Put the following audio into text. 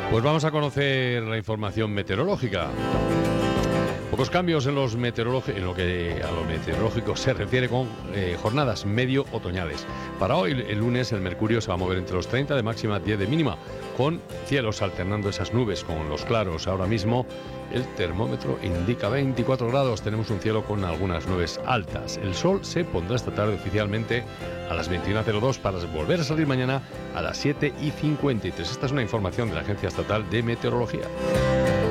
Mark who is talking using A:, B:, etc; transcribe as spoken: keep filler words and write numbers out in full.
A: Pues vamos a conocer la información meteorológica. Pocos cambios en, los meteorolog- en lo que a lo meteorológico se refiere, con eh, jornadas medio otoñales. Para hoy, el lunes, el mercurio se va a mover entre los treinta de máxima, diez de mínima, con cielos alternando esas nubes con los claros. Ahora mismo el termómetro indica veinticuatro grados, tenemos un cielo con algunas nubes altas. El sol se pondrá esta tarde oficialmente a las veintiuna cero dos para volver a salir mañana a las siete y cincuenta y tres. Esta es una información de la Agencia Estatal de Meteorología.